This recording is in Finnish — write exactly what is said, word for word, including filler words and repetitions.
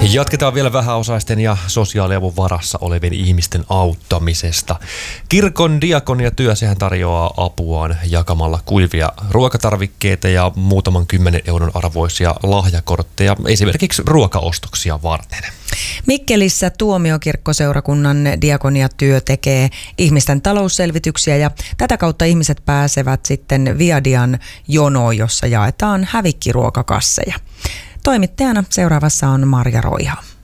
Jatketaan vielä vähäosaisten ja sosiaaliavun varassa olevien ihmisten auttamisesta. Kirkon diakoniatyö, sehän tarjoaa apuaan jakamalla kuivia ruokatarvikkeita ja muutaman kymmenen euron arvoisia lahjakortteja esimerkiksi ruokaostoksia varten. Mikkelissä tuomiokirkkoseurakunnan diakoniatyö tekee ihmisten talousselvityksiä ja tätä kautta ihmiset pääsevät sitten Viadian jonoon, jossa jaetaan hävikkiruokakasseja. Toimittajana seuraavassa on Marja Roiha.